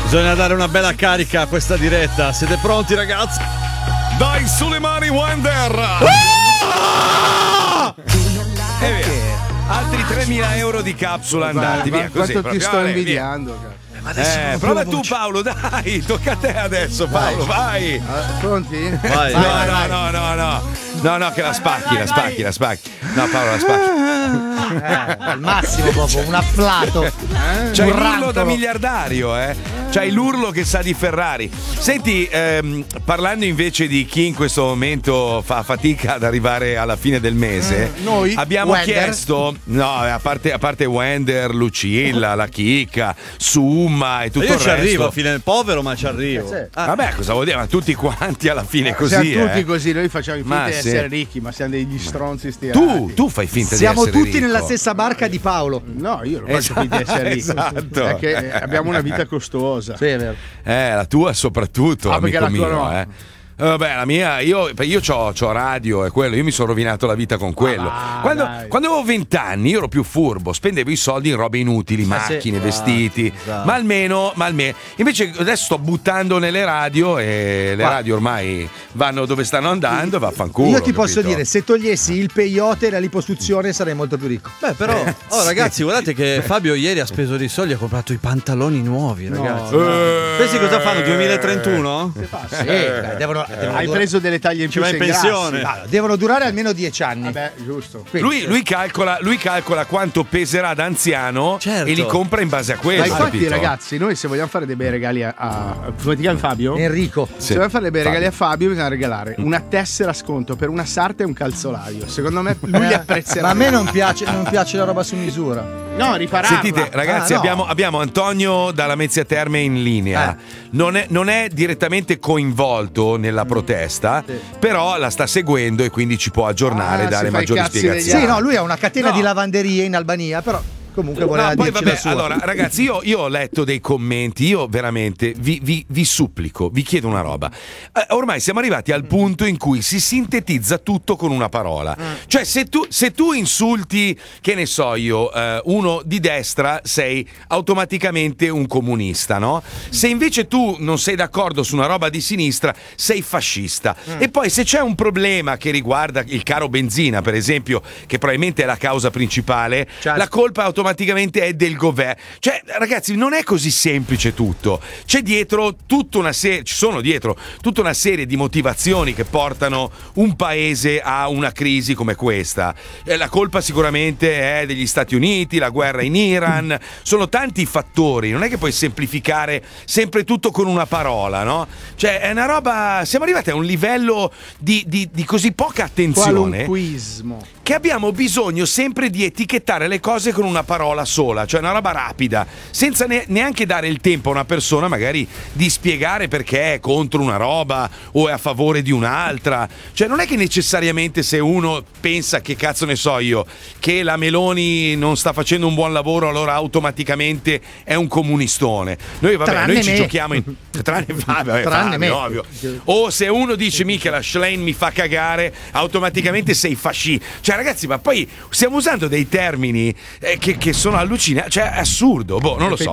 Bisogna dare una bella carica a questa diretta. Siete pronti, ragazzi? Dai, sulle mani, Wender! E via. Altri 3.000 euro di capsula andati via così. Quanto ti sto invidiando, cazzo. Prova tu, Paolo, dai, tocca a te adesso, Paolo, vai. Pronti? Vai. No, che la spacchi. No, Paolo, la spacchi. Al massimo proprio, un afflato. C'hai Un l'urlo rantolo. da miliardario, C'hai l'urlo che sa di Ferrari. Senti, parlando invece di chi in questo momento fa fatica ad arrivare alla fine del mese, noi? abbiamo Wender? chiesto, no, a parte Wender, Lucilla, la Chicca, Summa e tutto Io il ci resto. arrivo a fine povero, ma ci arrivo. Vabbè, cosa vuol dire? Ma tutti quanti alla fine così, Siamo tutti così, noi facciamo finta Ma di sì. essere ricchi, ma siamo degli stronzi stirati. Tu fai finta Siamo di essere tutti ricco. nella stessa barca di Paolo. No, io non faccio finta di essere ricco. Esatto. Perché abbiamo una vita costosa. Sì, è vero. La tua soprattutto, perché amico la tua mio, no. Vabbè, la mia, io c'ho radio e quello, io mi sono rovinato la vita con quello. Quando avevo 20 anni io ero più furbo, spendevo i soldi in robe inutili, macchine, vestiti, ma almeno. Invece adesso sto buttando nelle radio e le radio ormai vanno dove stanno andando, vaffanculo. Io ti posso capito? dire, se togliessi il peyote e la liposuzione sarei molto più ricco. Beh, però, ragazzi, guardate che Fabio ieri ha speso dei soldi, ha comprato i pantaloni nuovi, ragazzi. Pensi cosa fanno? 2031? Sì, dai, devono Hai preso delle taglie in Ci più, va in sei pensione. grassi. devono durare almeno 10 anni. Vabbè, giusto. Quindi, Lui calcola quanto peserà da anziano Certo. e li compra in base a quello. ma infatti, capito? ragazzi, noi se vogliamo fare dei bei regali come ti chiami Fabio? Enrico. Se vogliamo fare dei bei Fabio. regali a Fabio, bisogna regalare una tessera sconto per una sarta e un calzolario. Secondo me lui li apprezzerà. Ma a me non piace la roba su misura. No, ripararla. Sentite, ragazzi, no. abbiamo Antonio dalla Mezzia Terme in linea. Non è direttamente coinvolto nella protesta, però la sta seguendo e quindi ci può aggiornare e si dare fa i maggiori cazzi spiegazioni. degli Sì, no, lui ha una catena No. di lavanderie in Albania, però comunque voleva No, poi dirci vabbè, la sua. allora ragazzi, io ho letto dei commenti, io veramente vi supplico, vi chiedo una roba. Ormai siamo arrivati al punto in cui si sintetizza tutto con una parola. Cioè se tu insulti, che ne so io, uno di destra, sei automaticamente un comunista, no? Se invece tu non sei d'accordo su una roba di sinistra, sei fascista. E poi se c'è un problema che riguarda il caro benzina, per esempio, che probabilmente è la causa principale, Certo. la colpa automaticamente è del governo. Cioè, ragazzi, non è così semplice tutto. Ci sono dietro tutta una serie di motivazioni che portano un paese a una crisi come questa. La colpa sicuramente è degli Stati Uniti, la guerra in Iran, sono tanti fattori, non è che puoi semplificare sempre tutto con una parola, no? Cioè, è una roba, siamo arrivati a un livello di così poca attenzione Qualunquismo. che abbiamo bisogno sempre di etichettare le cose con una parola sola, cioè una roba rapida, senza neanche dare il tempo a una persona magari di spiegare perché è contro una roba o è a favore di un'altra. Cioè non è che necessariamente se uno pensa, che cazzo ne so io, che la Meloni non sta facendo un buon lavoro, allora automaticamente è un comunistone. Noi ci giochiamo in tranne Tranne me. ovvio. O se uno dice mica la Schlein mi fa cagare, automaticamente sei fascista. Cioè ragazzi, ma poi stiamo usando dei termini che sono allucinanti, cioè è assurdo, non lo so.